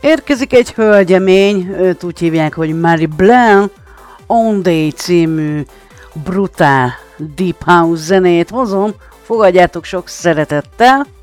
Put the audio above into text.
Érkezik egy hölgyemény, őt úgy hívják, hogy Marie Blanc, On Day című brutál Deep House zenét hozom, fogadjátok sok szeretettel!